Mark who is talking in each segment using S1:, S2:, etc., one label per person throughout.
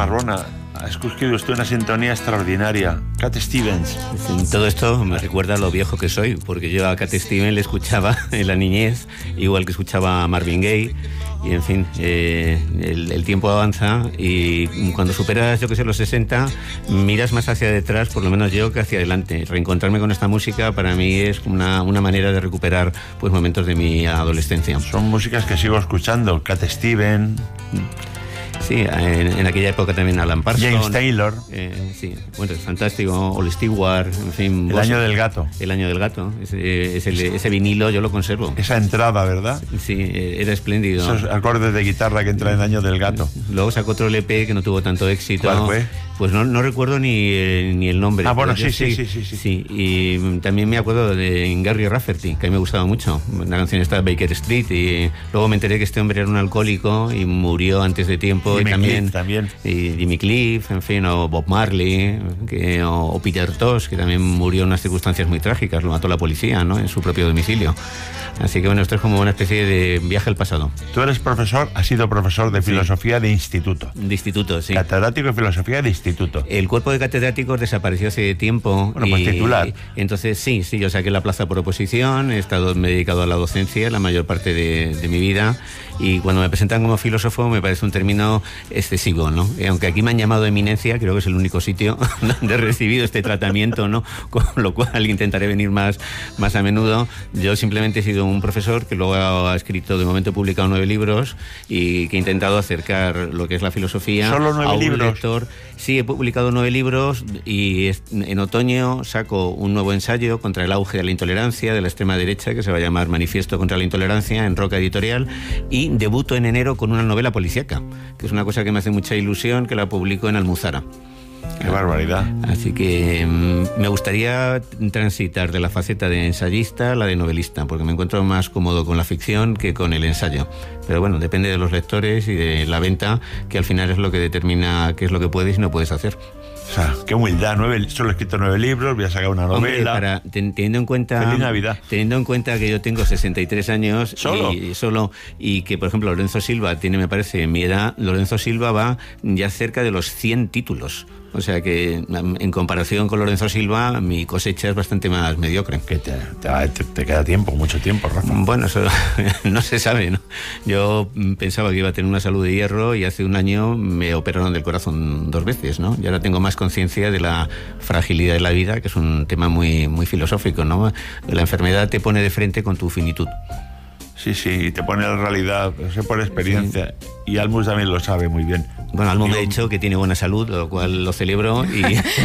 S1: Narbona, ha escogido usted una sintonía extraordinaria. Cat Stevens.
S2: Todo esto me recuerda a lo viejo que soy, porque yo a Cat Stevens le escuchaba en la niñez, igual que escuchaba a Marvin Gaye. Y en fin, el tiempo avanza y cuando superas, yo que sé, los 60, miras más hacia detrás, por lo menos yo, que hacia adelante. Reencontrarme con esta música para mí es una manera de recuperar pues momentos de mi adolescencia.
S1: Son músicas que sigo escuchando. Cat Stevens.
S2: Sí, en aquella época también Alan Parsons.
S1: James Taylor.
S2: Sí, bueno, es fantástico. Ol Stewart, en fin.
S1: El año del gato.
S2: El año del gato. Ese vinilo yo lo conservo.
S1: Esa entrada, ¿verdad?
S2: Sí, era espléndido.
S1: Esos acordes de guitarra que entran en el año del gato.
S2: Luego sacó otro LP que no tuvo tanto éxito.
S1: ¿Cuál fue?
S2: Pues no recuerdo ni el nombre.
S1: Ah, bueno, sí.
S2: Y también me acuerdo de Gary Rafferty, que a mí me gustaba mucho. La canción está Baker Street, y luego me enteré que este hombre era un alcohólico y murió antes de tiempo.
S1: Jimmy Cliff,
S2: y Jimmy Cliff, en fin, o Bob Marley, o Peter Tosh, que también murió en unas circunstancias muy trágicas, lo mató la policía, ¿no?, en su propio domicilio. Así que bueno, esto es como una especie de viaje al pasado.
S1: Tú eres profesor, has sido profesor de filosofía de instituto.
S2: De instituto, sí.
S1: Catedrático de filosofía de instituto.
S2: El cuerpo de catedráticos desapareció hace tiempo.
S1: Bueno, pues titular.
S2: Entonces sí, yo saqué la plaza por oposición, me he dedicado a la docencia la mayor parte de mi vida, y cuando me presentan como filósofo me parece un término excesivo, ¿no? Aunque aquí me han llamado eminencia, creo que es el único sitio donde he recibido este tratamiento, ¿no? Con lo cual intentaré venir más a menudo. Yo simplemente he sido un profesor que luego ha escrito, de momento he publicado 9 libros, y que he intentado acercar lo que es la filosofía.
S1: ¿Solo 9 libros?
S2: Lector. Sí, he publicado 9 libros, y en otoño saco un nuevo ensayo contra el auge de la intolerancia de la extrema derecha, que se va a llamar Manifiesto contra la Intolerancia, en Roca Editorial, y debuto en enero con una novela policíaca, que es una cosa que me hace mucha ilusión, que la publico en Almuzara.
S1: ¡Qué barbaridad!
S2: Así que me gustaría transitar de la faceta de ensayista a la de novelista, porque me encuentro más cómodo con la ficción que con el ensayo. Pero bueno, depende de los lectores y de la venta, que al final es lo que determina qué es lo que puedes y no puedes hacer.
S1: O sea, qué humildad. Solo he escrito 9 libros, voy a sacar una novela.
S2: Hombre, teniendo en cuenta...
S1: Feliz Navidad.
S2: Teniendo en cuenta que yo tengo 63 años...
S1: ¿Solo?
S2: Y que, por ejemplo, Lorenzo Silva tiene, me parece, mi edad. Lorenzo Silva va ya cerca de los 100 títulos. O sea que, en comparación con Lorenzo Silva, mi cosecha es bastante más mediocre.
S1: Que te queda tiempo, mucho tiempo, Rafa.
S2: Bueno, eso no se sabe, ¿no? Yo pensaba que iba a tener una salud de hierro, y hace un año me operaron del corazón 2 veces, ¿no? Y ahora tengo más conciencia de la fragilidad de la vida, que es un tema muy, muy filosófico, ¿no? La enfermedad te pone de frente con tu finitud.
S1: Sí, te pone la realidad, lo sé por experiencia. Sí. Y Almus también lo sabe muy bien.
S2: Bueno, Almus me ha dicho que tiene buena salud, lo cual lo celebro. Y...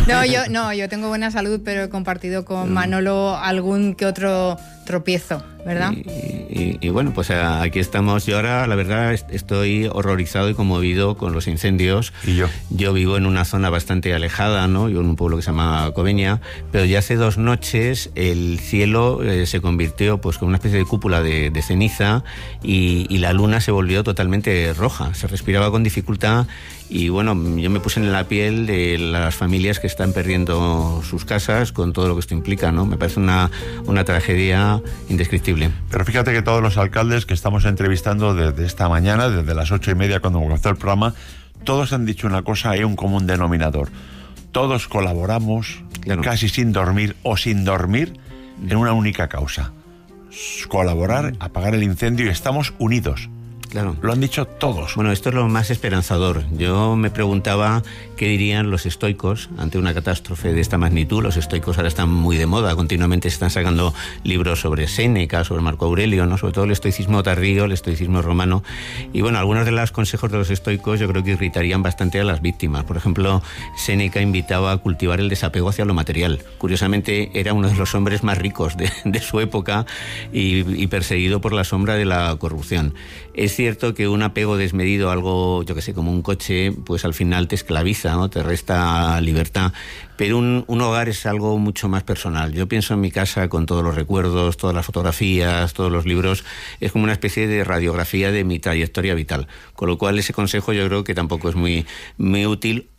S3: yo tengo buena salud, pero he compartido con Manolo algún que otro tropiezo, ¿verdad?
S2: Y bueno, pues aquí estamos. Yo ahora, la verdad, estoy horrorizado y conmovido con los incendios.
S1: ¿Y yo?
S2: Yo vivo en una zona bastante alejada, ¿no? Yo en un pueblo que se llama Coveña, pero ya hace 2 noches el cielo se convirtió pues con una especie de cúpula de ceniza, y la luna se volvió totalmente roja. Se respiraba con dificultad. Y bueno, yo me puse en la piel de las familias que están perdiendo sus casas, con todo lo que esto implica, ¿no? Me parece una tragedia indescriptible.
S1: Pero fíjate que todos los alcaldes que estamos entrevistando desde esta mañana, desde las 8:30 cuando comenzó el programa, todos han dicho una cosa, hay un común denominador. Todos colaboramos, claro, casi sin dormir o sin dormir, en una única causa: colaborar, apagar el incendio, y estamos unidos.
S2: Claro.
S1: Lo han dicho todos.
S2: Bueno, esto es lo más esperanzador. Yo me preguntaba qué dirían los estoicos ante una catástrofe de esta magnitud. Los estoicos ahora están muy de moda, continuamente se están sacando libros sobre Séneca, sobre Marco Aurelio, ¿no? Sobre todo el estoicismo tardío, el estoicismo romano. Y bueno, algunos de los consejos de los estoicos yo creo que irritarían bastante a las víctimas. Por ejemplo, Séneca invitaba a cultivar el desapego hacia lo material. Curiosamente, era uno de los hombres más ricos de su época, y perseguido por la sombra de la corrupción. Es cierto que un apego desmedido a algo, yo que sé, como un coche, pues al final te esclaviza, ¿no? Te resta libertad. Pero un hogar es algo mucho más personal. Yo pienso en mi casa con todos los recuerdos, todas las fotografías, todos los libros. Es como una especie de radiografía de mi trayectoria vital. Con lo cual ese consejo yo creo que tampoco es muy, muy útil.